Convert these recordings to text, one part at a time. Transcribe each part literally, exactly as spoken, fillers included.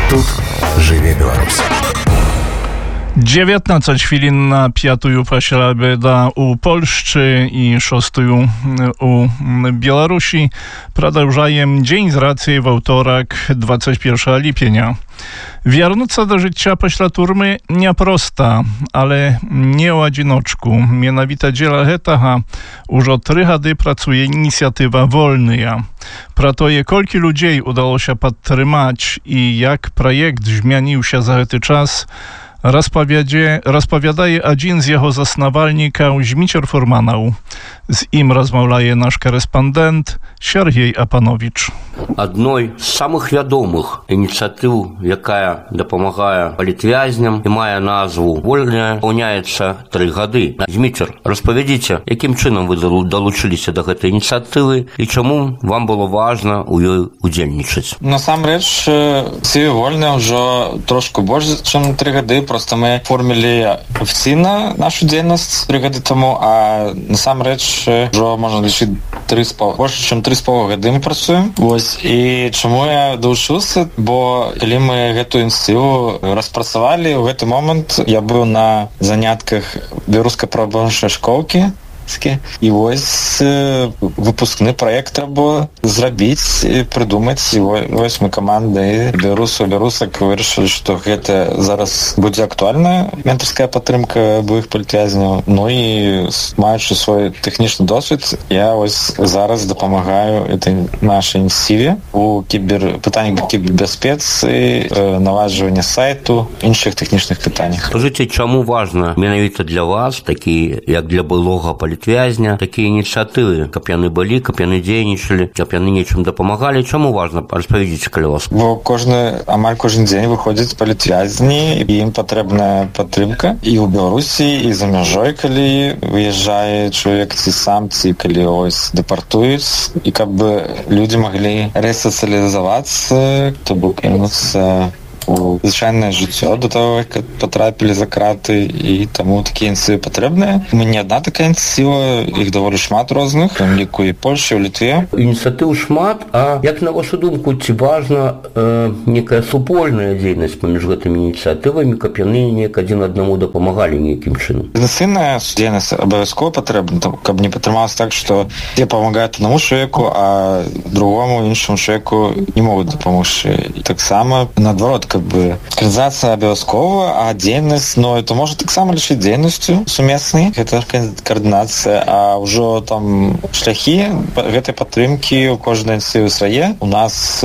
Тут жыве Беларусь. dziewiętnaście chwilin na piątую paśrabeda u Polszczy i szóstую u Białorusi. Продолжаем dzień z racji w wtorek dwudziestego pierwszego lipnia. Wiernuться do życia pośla turmy nieprosta, ale nie o одиночку. Mianowite dziela hetaha już od trzy gady pracuje inicjatywa Wolnyja. Про to, kolki ludzi udało się podtrzymać i jak projekt zmienił się za ten czas, rozpowiadaje один z jego zasnowalników, Zmicior Furmanał. Z im rozmawia nasz korespondent Сергей Апанович. Одной з самых вядомых ініцыятыў, якая дапамагае палітвязням і мае назву «Вольная», спаўняецца тры гады. Зміцер, распавядзіце, якім чынам вы далучыліся да гэтай ініцыятывы і чаму вам было важна ў ёй удзельнічаць? Насамрэч, ініцыятыва «Вольная» ўжо трошку больш, чым тры гады. Просто мы оформілі афіцыйна нашу дзейнасць тры гады таму, а насамрэч ўжо можна лічыць больш, чым тры з паловай гады мы працуем. Вось. І чаму я далучыўся? Бо калі мы гэтую ініцыятыву распрацавалі, у гэты момант я быў на занятках беларускай праваабарончай школкі. І вось выпускны праект трэба зрабіць і прыдумаць. І вось мы камандай беларусаў, беларусак вырашылі, што гэта зараз будзе актуальная ментарская падтрымка былых палітвязняў. Ну і маючы свой тэхнічны досвед, я вось зараз дапамагаю этой нашай ініцыятыве у кібер пытаннях кібербяспецы, наладжвання сайту, іншых тэхнічных пытаннях. Скажыце, чаму важна менавіта для вас, такі як для былога палітвязня, вязня, такія ініцыятывы, каб яны былі, каб яны дзейнічалі, каб яны нечым дапамагалі? Чаму важна? Распавядзіце, калі ласка. Бо кожны, амаль кожны дзень выходзяць палітвязні, і ім патрэбная падтрымка і ў Беларусі, і за мяжой, калі выязджае чалавек, ці сам, ці калі ось дэпартуюць, і каб людзі маглі рэсацыялізавацца, то бок інуцца у звычайнае жыццё до того, як патрапілі за краты, і таму такія ініцыятывы патрэбныя. Мы не адна такая ініцыятыва, іх даволі шмат розных, у ліку і Польшчы, і Літве. Ініцыятыў шмат, а як на вашу думку, ці важна э, некая супольная дзейнасць паміж гэтымі ініцыятывамі, каб яны неяк адзін аднаму дапамагалі нейкім чынам? Бізнесійная дзейнасць абавязкова патрэбна, каб не патрымалася так, што те памагаюць аднаму чалавеку, а другому іншаму чалавеку не могуць дапамогчы. І таксама наадварот, как бы арганізацыя абавязкова, а дзейнасць, ну, это можа таксама лічыць дзейнасцю сумеснай. Гэта каардынацыя, а ўжо там шляхі гэтай падтрымкі ў кожнай ініцыятывы свае. У нас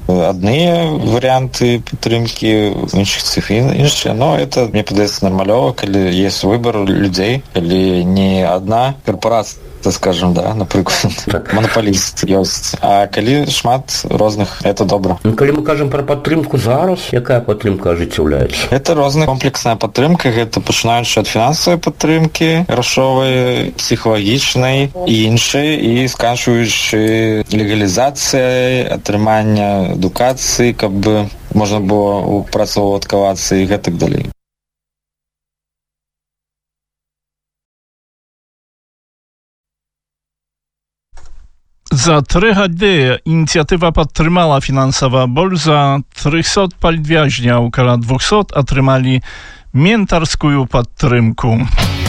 адныя варыянты падтрымкі, у іншых цифр іншыя. Но это, мне падаецца, нармалёва, калі ёсць выбар людзей, калі не адна карпорацыя, так скажем, да, напрыклад, так. Монополіст ёсць. А калі шмат розных, это добра. Ну, калі мы кажам пра падтрымку зараз, якая падтрымка ажыццяўляецца? Гэта розная комплексная падтрымка, гэта пачынаючы ад фінансавай падтрымкі, грашовай, псіхалагічнай і іншай, і сканчваючы легалізацыяй, атрымання адукацыі, каб можна было працаўладкавацца і гэтак далей. Za trzy gady inicjatywa podtrzymała finansowa bolza trzysta palitwiaźnia, około dwieście otrzymali miętarską podtrymku.